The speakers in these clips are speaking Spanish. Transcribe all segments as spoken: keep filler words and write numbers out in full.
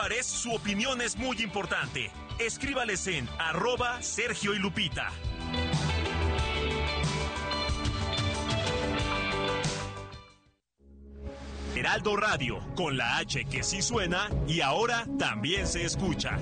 Su opinión es muy importante. Escríbales en arroba Sergio y Lupita. Heraldo Radio, con la H que sí suena y ahora también se escucha.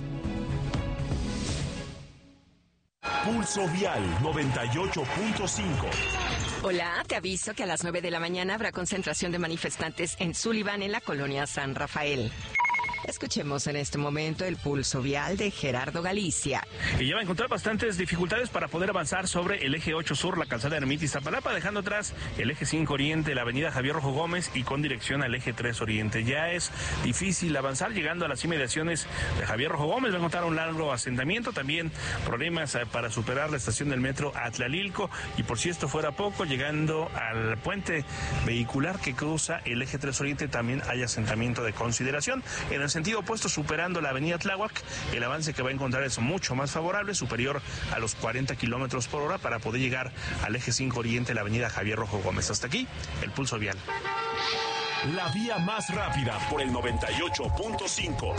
Pulso Vial noventa y ocho punto cinco. Hola, te aviso que a las nueve de la mañana habrá concentración de manifestantes en Sullivan, en la colonia San Rafael. Escuchemos en este momento el pulso vial de Gerardo Galicia. Y ya va a encontrar bastantes dificultades para poder avanzar sobre el eje ocho sur, la calzada de Ermita Iztapalapa, dejando atrás el eje cinco oriente, la avenida Javier Rojo Gómez y con dirección al eje tres oriente. Ya es difícil avanzar llegando a las inmediaciones de Javier Rojo Gómez. Va a encontrar un largo asentamiento, también problemas para superar la estación del metro Atlalilco y, por si esto fuera poco, llegando al puente vehicular que cruza el eje tres oriente también hay asentamiento de consideración. En el sentido opuesto, superando la avenida Tláhuac, el avance que va a encontrar es mucho más favorable, superior a los cuarenta kilómetros por hora para poder llegar al eje cinco oriente, la avenida Javier Rojo Gómez. Hasta aquí, el pulso vial. La vía más rápida por el noventa y ocho punto cinco.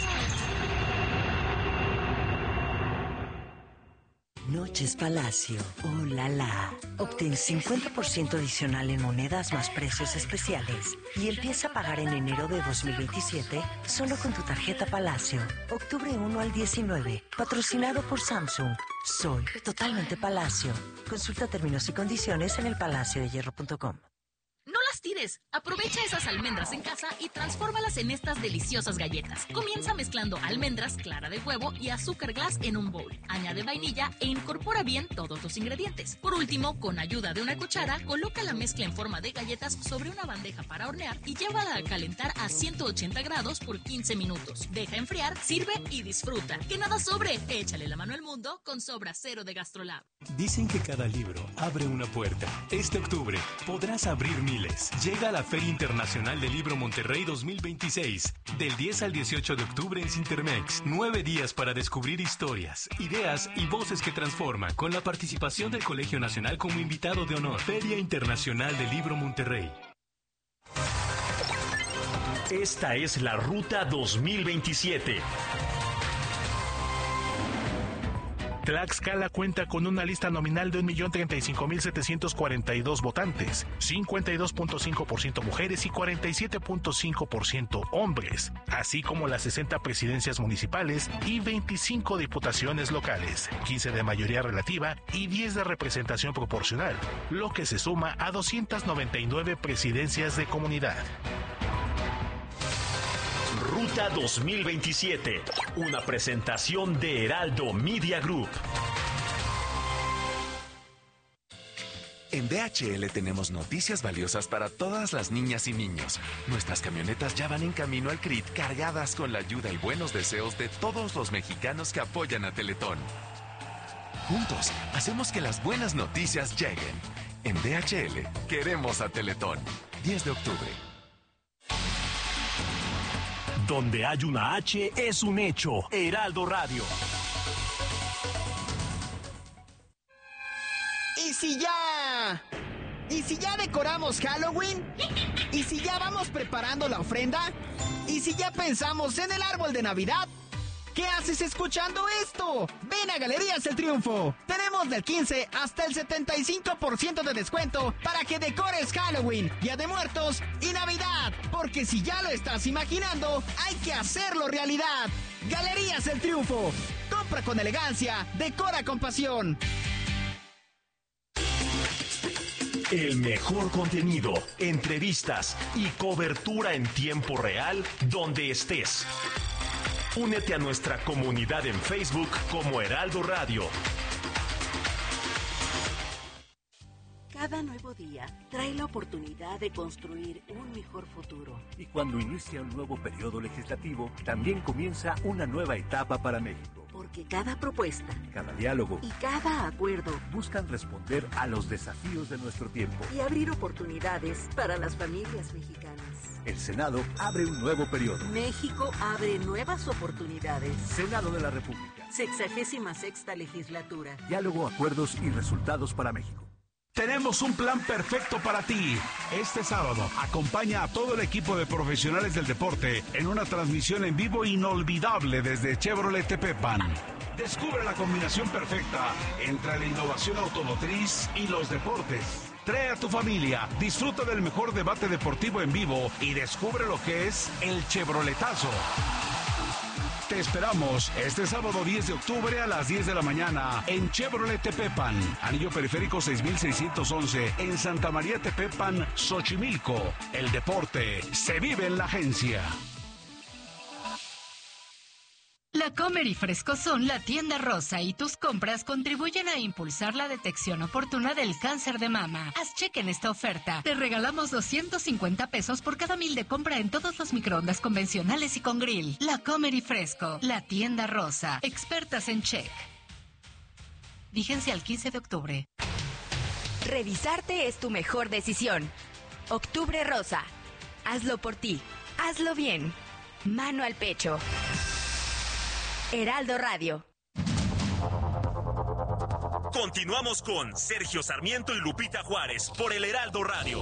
Noches Palacio, oh la la. Obtén cincuenta por ciento adicional en monedas más precios especiales y empieza a pagar en enero de dos mil veintisiete solo con tu tarjeta Palacio. Octubre uno al diecinueve, patrocinado por Samsung. Soy totalmente Palacio. Consulta términos y condiciones en el palacio de hierro punto com. No las tires. Aprovecha esas almendras en casa y transfórmalas en estas deliciosas galletas. Comienza mezclando almendras, clara de huevo y azúcar glass en un bowl. Añade vainilla e incorpora bien todos los ingredientes. Por último, con ayuda de una cuchara, coloca la mezcla en forma de galletas sobre una bandeja para hornear y llévala a calentar a ciento ochenta grados por quince minutos. Deja enfriar, sirve y disfruta. ¡Que nada sobre! Échale la mano al mundo con Sobra Cero de GastroLab. Dicen que cada libro abre una puerta. Este octubre podrás abrir miles. Llega a la Feria Internacional del Libro Monterrey dos mil veintiséis. Del diez al dieciocho de octubre en Cintermex. Nueve días para descubrir historias, ideas y voces que transforman. Con la participación del Colegio Nacional como invitado de honor. Feria Internacional del Libro Monterrey. Esta es la Ruta dos mil veintisiete. Tlaxcala cuenta con una lista nominal de un millón treinta y cinco mil setecientos cuarenta y dos votantes, cincuenta y dos punto cinco por ciento mujeres y cuarenta y siete punto cinco por ciento hombres, así como las sesenta presidencias municipales y veinticinco diputaciones locales, quince de mayoría relativa y diez de representación proporcional, lo que se suma a doscientas noventa y nueve presidencias de comunidad. Ruta dos mil veintisiete, una presentación de Heraldo Media Group. En D H L tenemos noticias valiosas para todas las niñas y niños. Nuestras camionetas ya van en camino al C R I T cargadas con la ayuda y buenos deseos de todos los mexicanos que apoyan a Teletón. Juntos, hacemos que las buenas noticias lleguen. En D H L, queremos a Teletón. diez de octubre. Donde hay una H es un hecho. Heraldo Radio. ¿Y si ya? ¿Y si ya decoramos Halloween? ¿Y si ya vamos preparando la ofrenda? ¿Y si ya pensamos en el árbol de Navidad? ¿Qué haces escuchando esto? Ven a Galerías El Triunfo. Tenemos del quince hasta el setenta y cinco por ciento de descuento para que decores Halloween, Día de Muertos y Navidad. Porque si ya lo estás imaginando, hay que hacerlo realidad. Galerías El Triunfo. Compra con elegancia, decora con pasión. El mejor contenido, entrevistas y cobertura en tiempo real donde estés. Únete a nuestra comunidad en Facebook como Heraldo Radio. Cada nuevo día trae la oportunidad de construir un mejor futuro. Y cuando inicia un nuevo periodo legislativo, también comienza una nueva etapa para México. Porque cada propuesta, cada diálogo y cada acuerdo buscan responder a los desafíos de nuestro tiempo y abrir oportunidades para las familias mexicanas. El Senado abre un nuevo periodo. México abre nuevas oportunidades. Senado de la República. Sexagésima sexta legislatura. Diálogo, acuerdos y resultados para México. Tenemos un plan perfecto para ti. Este sábado, acompaña a todo el equipo de profesionales del deporte en una transmisión en vivo inolvidable desde Chevrolet Tepepan. Descubre la combinación perfecta entre la innovación automotriz y los deportes. Trae a tu familia, disfruta del mejor debate deportivo en vivo y descubre lo que es el Chevroletazo. Te esperamos este sábado diez de octubre a las diez de la mañana en Chevrolet Tepepan, Anillo Periférico seis mil seiscientos once en Santa María Tepepan, Xochimilco. El deporte se vive en la agencia. La Comer y Frescosón, la tienda rosa y tus compras contribuyen a impulsar la detección oportuna del cáncer de mama. Haz cheque en esta oferta. Te regalamos doscientos cincuenta pesos por cada mil de compra en todos los microondas convencionales y con grill. La Comer y Fresco, la tienda rosa. Expertas en check. Vigencia al quince de octubre. Revisarte es tu mejor decisión. Octubre Rosa. Hazlo por ti. Hazlo bien. Mano al pecho. Heraldo Radio. Continuamos con Sergio Sarmiento y Lupita Juárez por el Heraldo Radio.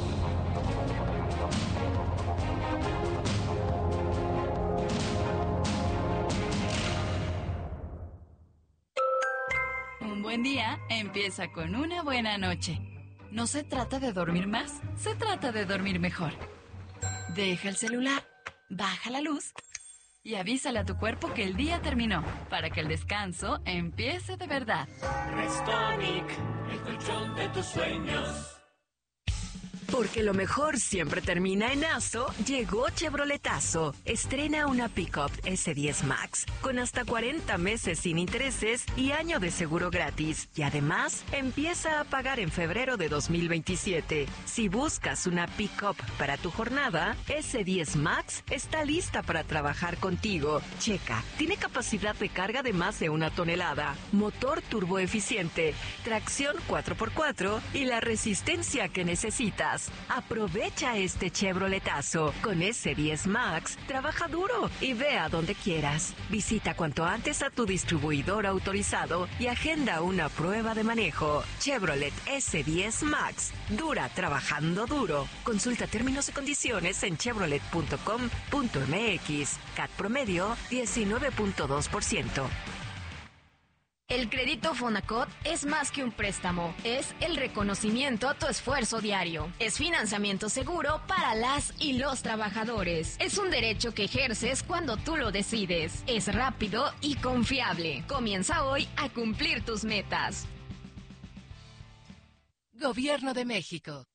Un buen día empieza con una buena noche. No se trata de dormir más, se trata de dormir mejor. Deja el celular, baja la luz y avísale a tu cuerpo que el día terminó, para que el descanso empiece de verdad. Restonic, el colchón de tus sueños. Porque lo mejor siempre termina en Aso, llegó Chevroletazo. Estrena una Pickup ese diez Max con hasta cuarenta meses sin intereses y año de seguro gratis. Y además, empieza a pagar en febrero de dos mil veintisiete. Si buscas una Pickup para tu jornada, ese diez Max está lista para trabajar contigo. Checa, tiene capacidad de carga de más de una tonelada, motor turboeficiente, tracción cuatro por cuatro y la resistencia que necesitas. Aprovecha este Chevroletazo. Con ese diez Max, trabaja duro y ve a donde quieras. Visita cuanto antes a tu distribuidor autorizado y agenda una prueba de manejo. Chevrolet ese diez Max. Dura trabajando duro. Consulta términos y condiciones en chevrolet punto com punto m x. C A T promedio diecinueve punto dos por ciento. El crédito Fonacot es más que un préstamo, es el reconocimiento a tu esfuerzo diario. Es financiamiento seguro para las y los trabajadores. Es un derecho que ejerces cuando tú lo decides. Es rápido y confiable. Comienza hoy a cumplir tus metas. Gobierno de México.